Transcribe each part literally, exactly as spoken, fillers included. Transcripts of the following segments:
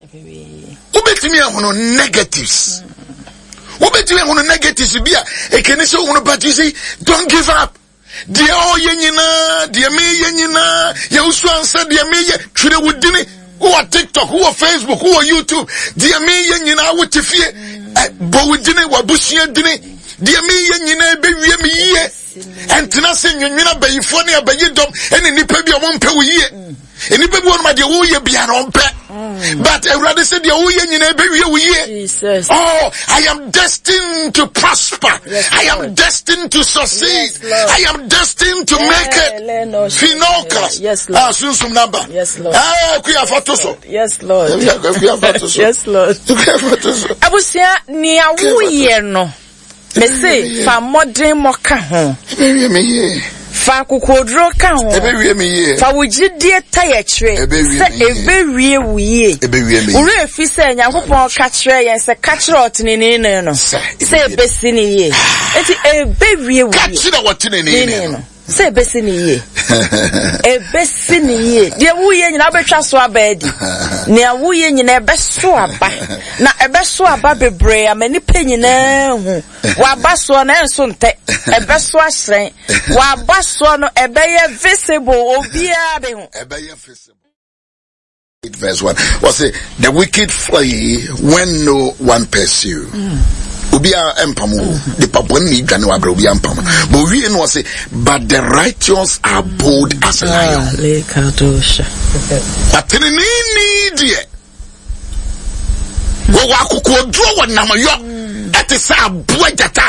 Ubetimi ahono negatives. Ubetimi ahono negatives bia e kene se wono but you see don't give up. Dear oh yenyina, dear me yenyina, ya usu ansa dear me ye twere wudini who are TikTok, who are Facebook, who are YouTube. Dear me yenyina wo tefie bo wudini wa busia dini. Dear me yenyina be wie me ye. Entina se nwenwina bayifo ne abayidom ene nipa bia mo mpe wo ye. Eni pe bi won ma de wo ye bia no mpe. But Ewurade said the wo ye nyina be wie wo ye. Jesus. Oh, I am destined to prosper. Yes, I am destined to succeed. Yes, I am destined to yeah, make it. Finocus. Yes, Lord. Ah, soon some number. Yes, Lord. Ah, kuya fatoso. Yes, Lord. Kuya fatoso. Yes, Lord. Kuya fatoso. Abusia ni awu ye no. Me say fa modern mo ka ho. Ebe me ye. Fa kukodro ka ho. Ebe wie me ye. Fa wugidie tayechre. Se ebe wie wiye. Ebe wie me. Ure efi se Nyankopon ka kire yen se ka kire otenene ne no. Se ebe sini ye. Eti ebe wie wiye. Ka kire otenene ne no. Se ebe sini ye. Ebe sini ye. De wuye nyina betwa so abedi. Ne wuye nyina ebe so aba. Na ebe so aba bebre amani pe nyina hu. Wa ba so na enso nte. Ebe so ahyen. Wa ba so no ebe ye visible obia be hu. Ebe ye visible. Verse one. Was it the wicked flee when no one pursue? Mm. Ubia empamu the paponi dwane wabra ubia empamu but we no say but the righteous are bold as a lion le kadosha atene ni die wo wa kokodro wo namayo ate sa aboajata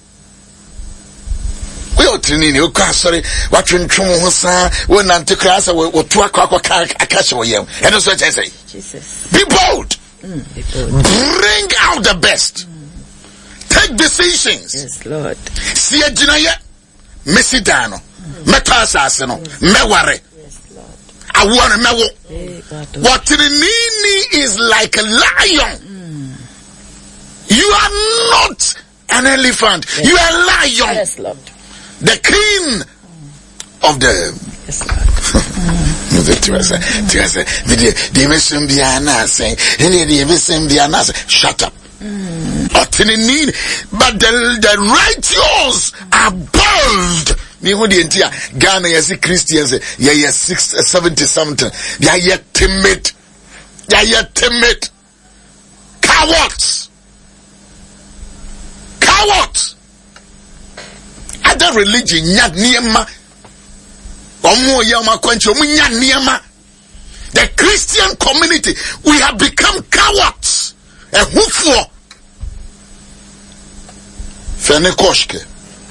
we otene ni o ka sorry wa twentwom ho sa wo nante class wo to akwa akache wo yem and so say Jesus be bold. Mm, be bold Bring out the best. Take decisions. Yes, Lord. See a jinaya, Messidano, Metasas, no, Meware. Yes, Lord. I want to know what Nini is like a lion. Mm. You are not an elephant. Yes. You are a lion. Yes, Lord. The king of the. Yes, Lord. Shut up. Mm. But the, the righteous are bold. Me who the entire Ghana yes Christians yeah yeah six seventy something. They are yet timid. They are yet timid. Cowards. Cowards. Other religion nyad niema. Omo yama kwenchi omo nyad niema. The Christian community, we have become cowards. A hoofo. Fenekoshke.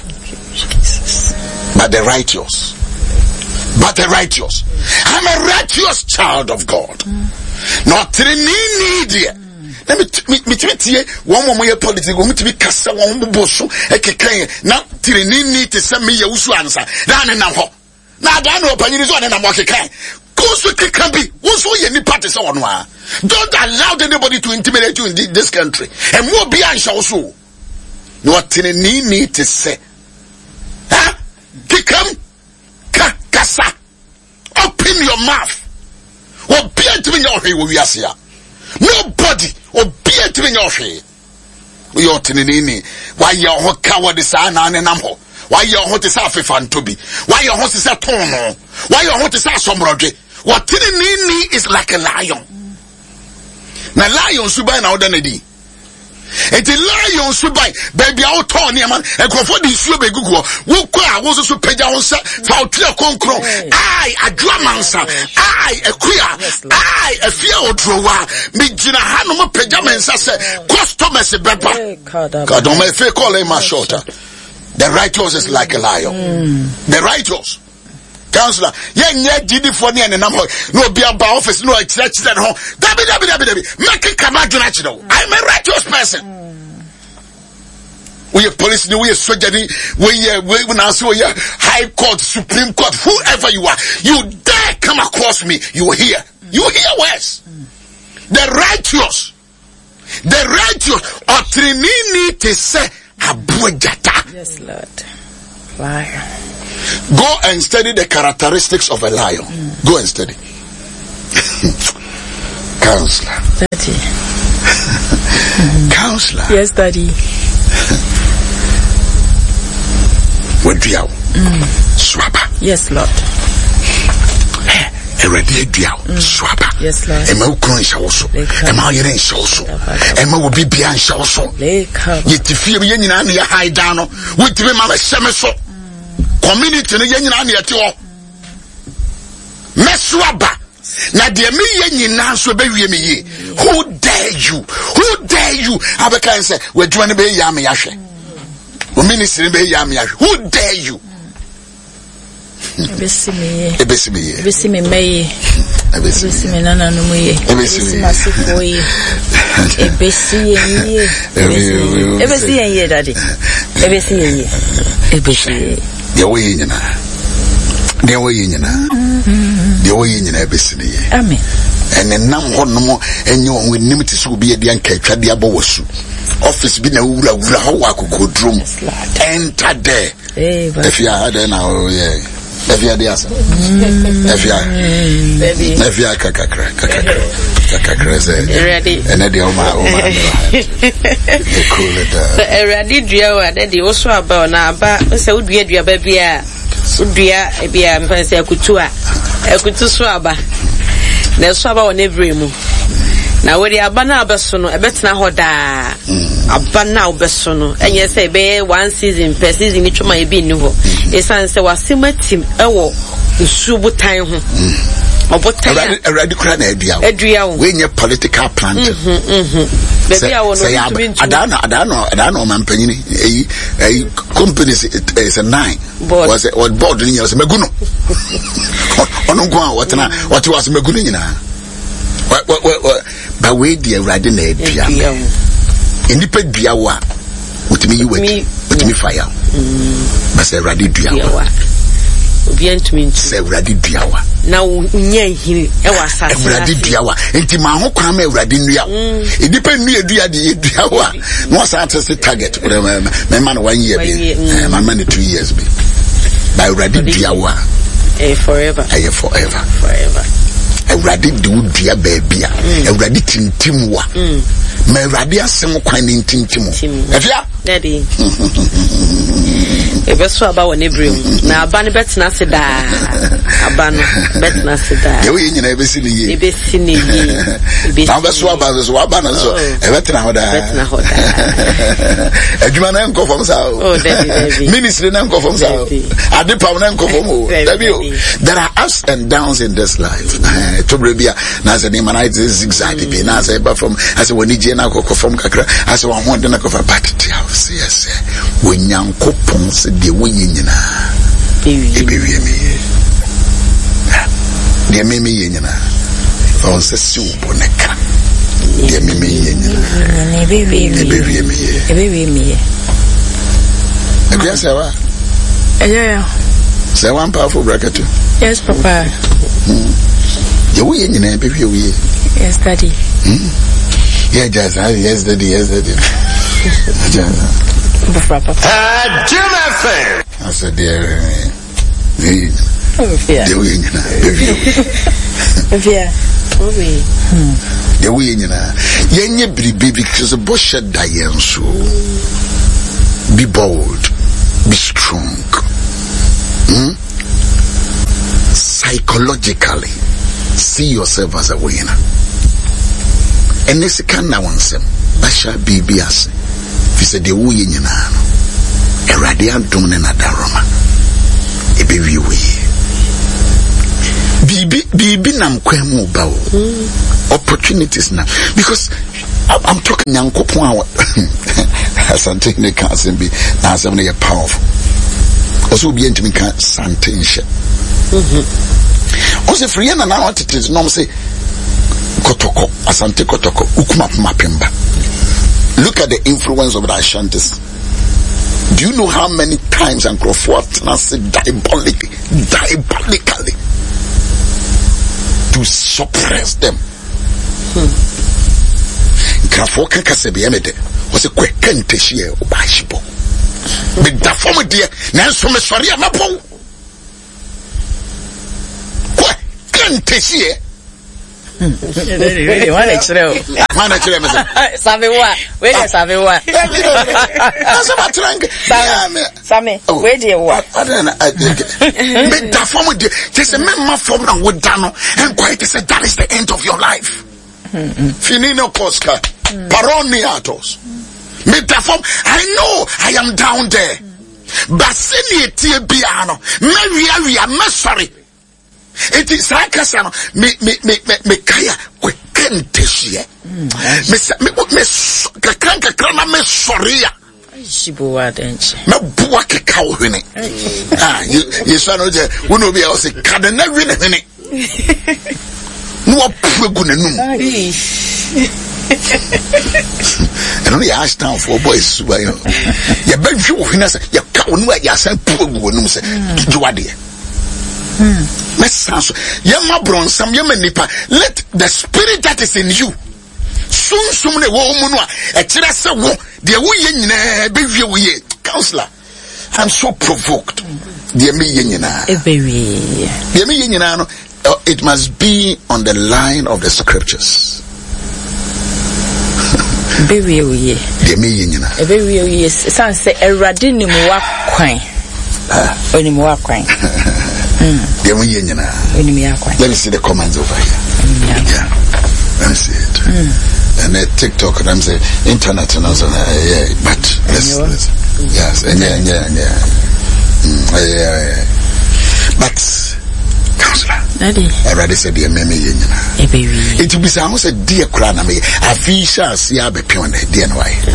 But the righteous. But the righteous. I'm a righteous child of God. Mm. Not in need. Let me me me one more year politics. We to be cast one bosu. Ekeke na tirini need to send me your usu answer. Dan na ho. Na dan no panyi so na mo keke. Koso keke bi. Woso ye ni party so no a. Don't allow anybody to intimidate you in this country. And more be answer so. No tirini need to say. Huh? Kikam ka kasa. Open your mouth. Obi antimi nya ohwe wo wiase a. Nobody obi antimi nya ohwe. We are tinini. Why you ho coward sa na ne nam ho. Why you ho te sa fefanto bi. Why you ho te sa ton no. Why you ho te sa somrodwe. What tinini is like a lion. Na lion subai na oda na di. And the lion subai baby out on him and for the sube gugu wo kwa wo so peja ho sa fa otwa konkron ai adwamansa ai akuya ai afia odrowa me gina ha no mo peja mensa se customers beba god don't me fe call him a shorter. The righteous is like a lion. Mm. The righteous counselor yeah yeah gidi for ne nam ho no be about office no church that ho dabi dabi dabi dabi make kama duna chido. I'm a righteous person. Mm. We are police, we are soldier, we are we now so we are high court, supreme court, whoever you are, you dare come across me, you hear, you hear worse. Mm. The righteous, the righteous, or trinini te se abuejata. Yes, Lord. Lion. Go and study the characteristics of a lion. Mm. Go and study. Counselor. Daddy. Counselor. Yes, Daddy. What do you have? Swaba. Yes, Lord. Already diao swaba. Yes, Lord. Ema ukron shawoso. Ema yere shawoso. Ema wo bibia shawoso. Yetifie ye nyina na ya haida no. Wetime ma hye so. Community no ye nyina na yete ho. Meswaba. Na de me ye nyina so be wie me ye. Who dare you? Who dare you? Abeka say we dwuma ne be ya me yahwe. O ministry be ya me yahwe. Who dare you? Ebesime. Ebesime. Ebesime meye. Ebesime nana no moye. Ebesime asifo ye. Ebesime ye. Ebesime ye daddy. Ebesime ye. Ebesime. Ye we nyina. De we nyina. De we nyina ebesime ye. Amen. Ene nam ho no enye won nim ti so bi e de anka twade abowosu. Office bi na wura wura ho wa kokodrum. Enter there. Eh, if you had na oh yeah. Efia de asa. Efia. Baby. Efia kakakra kakakra. Kakakra say. Ready. Ene de o ma o ma. The cool it. Ready dua wa de o so aba na aba say udua dua ba bia. Udua e bia me say akutu a. Akutu so aba. Na so aba won every mu. Na we dey aba na abeso no e betena ho da. Aba na obeso no enye say be one season per season ni twoma e bi ni ho. Esan say wasematim ewo usubutan ho. Obotan already kura na adua. Adua ho. We nye political plant. Mhm mhm. Baby I want to adana adana adana mampanyini eh eh companies is a nine. Was it what board ni was meguno. Ono kwa watena what was meguno nyina. What what what ba we dia already na adua. Enipa dua wa utimi yiwe utimi fire ba se radi dua wa obi antumi se radi dua wa na nya hiri e wa asase radi dua wa enti ma ho kwa ma radi nua enipa nua dua de dua wa no asate se target me man one year be man man two years be by radi dua wa eh forever eh forever forever Euradi do dia babia Euradi tintim wa me Euradi asem kwan ni tintim efia daddy e be so aba won ebrem na aba ne betena se da aba no betena se da ye we nyina e be si ni ye e be si ni ye e be na be so aba so aba na so e betena ho da betena ho da aduma na enko fom sa oh daddy daddy ministry na enko fom sa ade pam na enko fom o daddy there are ups and downs in this life to brebia na say the man is zigzag be na say ba from as when je na kokko from kakra as one ho de na kofa batty house yes when yankopon se de wo nyina e be wi mi de me me nyina on se si uboneka de me me nyina e be wi mi e be wi mi e be wi mi e bia say wa yeah say one powerful bracket yes papa ye wo nyina e be wi wi yes daddy yeah just yes daddy yes daddy papa ah Jim F M I said there eh yeah de wo nyina be wi yeah oh we de wo nyina yenye bribe because bosha da yenso be bold be strong hmm? Psychologically see yourself as a winner and this can now answer basha bibi ase fi se de wo nyina no erade adom ne na daroma e be wi we bibi bibi nam kwam ba o opportunities now because I, I'm talking yankopon asante ne ka asem bi na asem ne powerful also be ntimi ka something she mhm also free na na what it is no say kotoko asante kotoko ukuma mapemba. Look at the influence of the Ashantis. Do you know how many times and Crawford say diabolically diabolically to suppress them? Crawford can say be emede was a quick kenteshie obashibo be da form dear nanso me sori amapo quick kenteshie Really, one extra. One extra. Savewa. Where is Savewa? That's about trying. Sammy, where do you work? I don't know. Make that form with you. Just a member from the wood down and quite say that is the end of your life. Finino Koska. Paroniatos. Make that form. I know I am down there. But send tia piano. Mary, I'm sorry. It is like a son. Me, me, me, me, me, kaya, we can't teshie. Miss, me, miss, kakanka krana me soria. Shibuwa denche. Me buwa ke kawo hene. Ah, you, you son of the, uno be ose, kadena wine hene. No pwegu ne num. And only ask down for boys, you know. You bet you hene se, you kawo nwa ya san pwegu num se, juwade. Let the spirit that is in you soon soon the woman a chirasa wo the way counselor. I'm so provoked. The it must be on the line of the scriptures. Let me see the comments over here. Yeah, yeah. Let me see it. Mm. And the TikTok and I'm saying internet and also yeah, but let's, let's, yes, and yeah, yeah, yeah. Mm, yeah, yeah. But counselor, I already said dear meme yenina. It will be some say dear Kurana me. I fisha see abe pion dear no I.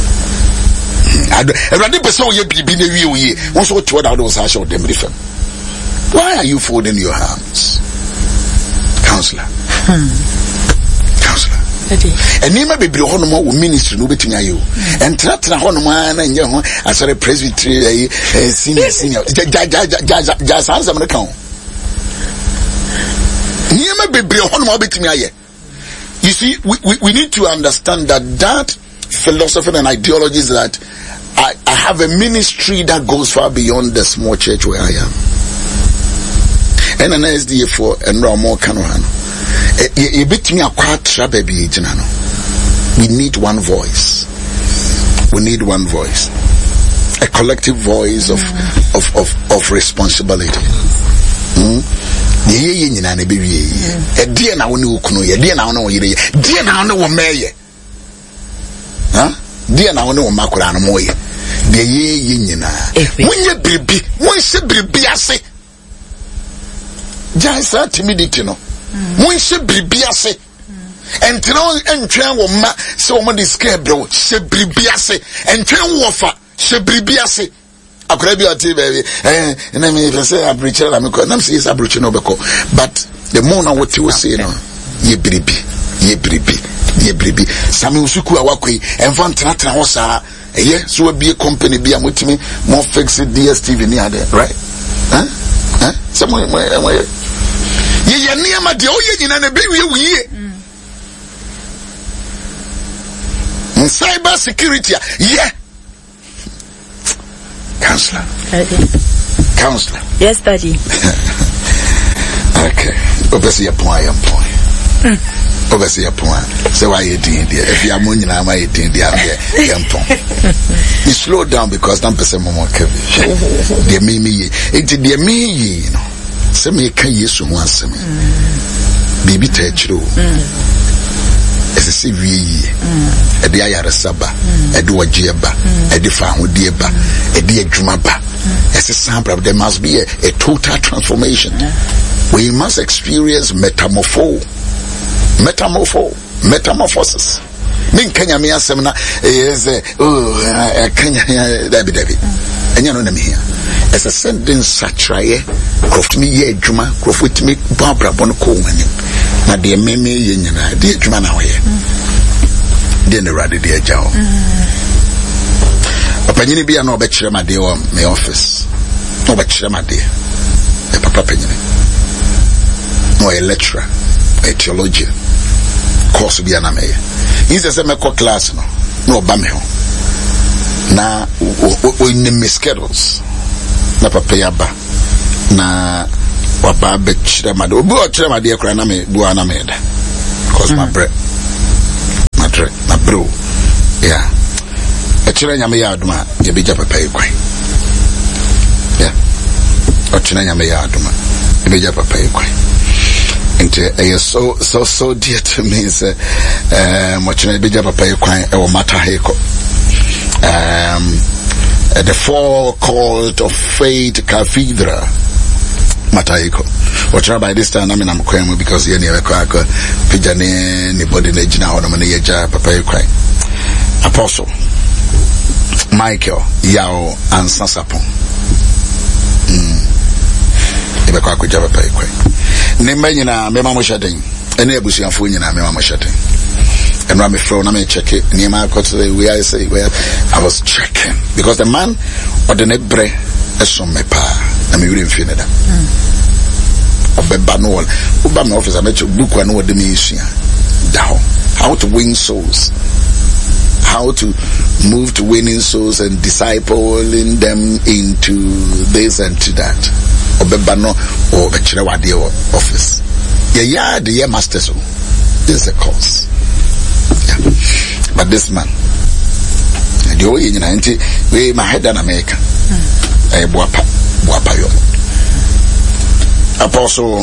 I already person ye be the view ye. Once what what I was I show them different. Why are you folding your hands? Counselor. Hmm. Counselor. And you may be Honomo ministry, no betting you. And Tratra Honoma and your as a presbytery, senior, senior, just answer the count. You may be Honomo betting you. You see, we, we, we need to understand that that philosophy and ideology is that I, I have a ministry that goes far beyond the small church where I am. And an S D A for and more canohano. A bit me a quatra baby jinano. We need one voice. We need one voice. A collective voice of mm. of, of, of responsibility. Mm? Ye ye na baby ye. A dear now no kuno ye, dear now no ye, dear now no maye. Huh? Dear now no makurano moye. De ye ye na. When ye baby, when she baby I say. Jansa timidity no. Mun she bribiase. Entino entwen wo ma se wo de scare bro, she bribiase. Entwen wo fa, she bribiase. Akora bi oti baby. Eh, na me say abriche na me ko. Na say is abriche no be ko. But the more na what you say no, ye bribi, ye bribi, ye bribi. Sami usuku awakoi, enfa ntratra ho sa. Eh, so be a company bi amotimi more fix D S T V near there, right? Huh? Huh? Somewhere where ye ye niama de oye nyina na be wie wie in cyber security yeah counselor okay. Counselor yes daddy okay obviously your point your point obviously your point so why you doing there if you are money na my doing there your point you slow down because don't person more kevin they me me it they me you know se me kan Yesu ho asem bibi ta chiro ese se wie yi e de ayare saba e de wagye ba e de fa hodie ba e de adwuma ba ese sample there must be a, a total transformation. We must experience metamorpho metamorpho metamorphosis. Min kanya me asem na is oh kanya dabi dabi enya no na me here as a sending satraye croft me ye adwuma croft with me babra bon ko wanim na de meme ye nyina de adwuma na hoye de ne rade de agyawo apanyini bia na obekire ma de o me office no obekire ma de e papa panyini no a lecturer a theologian course bia na me he says me ko class no no ba me ho na o in the schedules na papa yaba na waba be chire made obi o chire made ekura na me bua na me da because my bread, my bread, my bro, yeah. A children yame yaduma, ye be japa pay quite. Yeah. A children yame yaduma, ye be japa pay quite. And uh, so so so dear to me is uh, um, what children be japa pay quite or matter heko. Um, uh, the four called of faith cathedral. Mataiko. Watch by this time, I mean, I'm crying because you never crack a pigeon, anybody, Legina, or the money, Papa, cry. Apostle Michael Yao and Sansapon. Hm. Never crack with Java Pay cry. Nemena, Memo Shading, and Nebusi and Fuina, Memo Shading. And Rami Fro, I may check it. Near my court, we I say, where I was checking because the man or the nebre is on my pa. I'm really feeling that. Obeba no one. Oba my office I met you book one what the mission. Down. How to win souls. How to move to winning souls and discipling them into this and to that. Obeba no or bechira wadi office. Yeah, yeah, the year master so. This is a course. Yeah. But this man, the old in ninety, we my head in America. I boapa. Apostle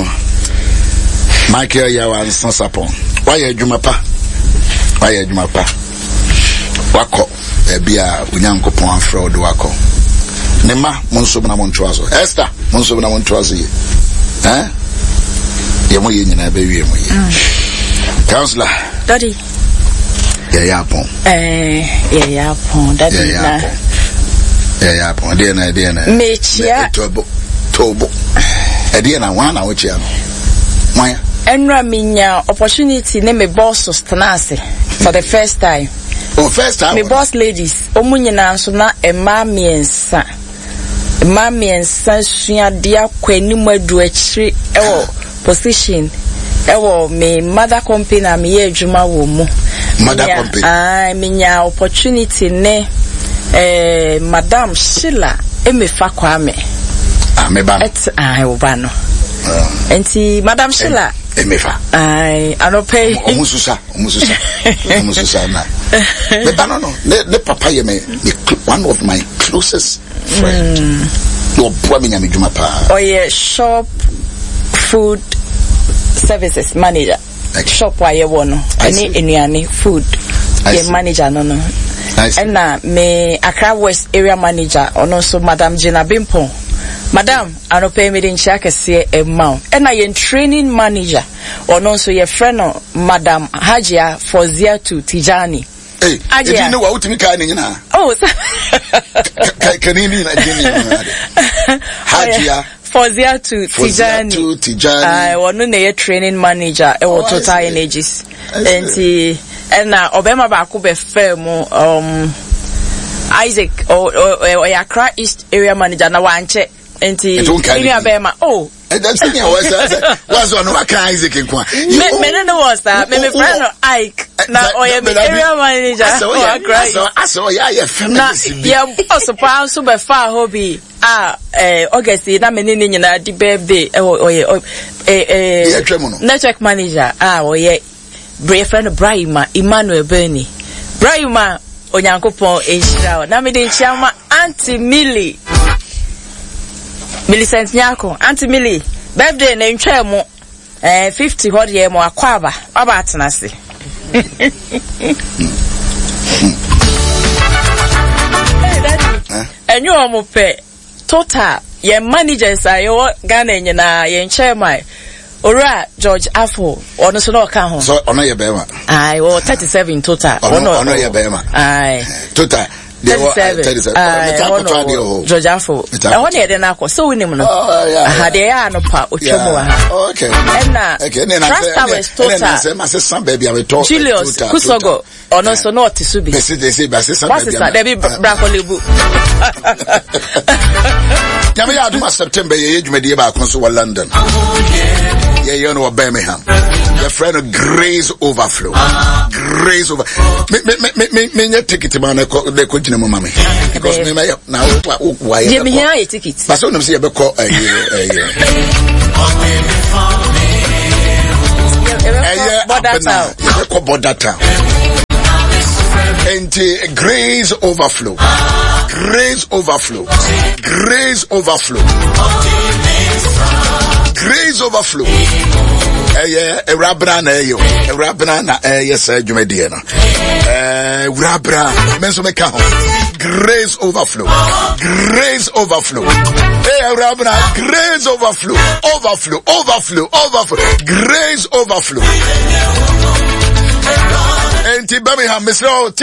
Michael Yawan Sansapon. Why are you mapa? Why are you mapa? Wako, Ebia, Unyanko Pon Fraud Wako. Nema, Monsubna Montrozo. Esther, Monsubna Montrozi. Eh? Yamu yin na baby. Counselor. Daddy. Yeah, yapon. Eh, yeah, yapon. Daddy. Yeah, yeah, yeah, pon. Diana, Diana. Mechia. Tobo, Tobo. Diana, one hour, Chiano. Why? Enra minya opportunity ne me boss stanase for the first time. Oh, first time. Me boss ladies. Omunyina nso na ema miensa. Ema miensa sua dia kwani madu akiri ewo position. Ewo me mother company na me adwuma wo mu. Mother company. Ah, minya opportunity ne eh Madam Sheila Emefa Kwame. Ah, me ba. Et ah oba no. Ah. Enti Madam Sheila Emefa. Ai, I don't pay. Omususa, omususa. Omususa na. Me ba no no. Ne papa ye me one of my closest friend. No boy me nyame dwuma pa. Oh yeah, shop food services manager. Like shop wa ye wo no. Any enuane food. Ye manager no no. And na me Accra West area manager ono so Madam Gina Bimpo. Madam, I don't pay me in check a amount. And I am training manager ono so your friend Madam Hajia Fozia to Tijani. Hey, Hajia. You know what to me kind na? Oh, can you mean Hajia Fozia to Tijani. To Tijani. I want to be training manager e wo Total Energies. And he and na obema ba ko be firm um Isaac or or Accra East area manager na wanche enti ini abema oh that's me was was on wa kan Isaac nkwa me me no was that me me friend no Ike na oya me area manager so Accra so so yeah yeah feminist yeah also pa so be fa hobby ah eh August na me ni nyina di birthday eh oya eh eh network manager ah oya brave friend Brahima Emmanuel Bernie Brahima Onyankopon Eshira na me de chiama Auntie Millie Millicent Nyako Auntie Millie birthday na ntwa mu eh fifty hot year mo akwaba aba atenase enyo omo pe Total ye managers ayo Ghana nyina ye chairman Ora George Afo ono so no ka ho so ono ye bema ai o thirty-seven total ono ono ye bema ai total thirty-seven uh, George Afo e ho ne de na akọ so winim no aha de ya no pa otwemu wa ha okay na trust our total say ma say some baby we talk Julius Kusogo ono so no otisubi bese de say bese some baby what's that be brakolebu Yama ya aduma September ye dwumade ba kon so wa London yeah, you know Birmingham. Your friend of Grace Overflow. Grace over. Me me me me me me ticket man. They continue my mommy because me me now why? Yeah, me here a ticket. But so them say you be call. Eye abena. Yeko border town. And uh, grace overflow. Grace overflow. Grace overflow. Grace overflow. Eh, eh, rabra na yo. Rabra na eh yes jumedie na. Eh, rabra. Menso meka ho. Grace overflow. Grace overflow. Eh, rabra. Grace overflow. Overflow. Overflow. Overflow. Grace overflow. Enti Birmingham, Mister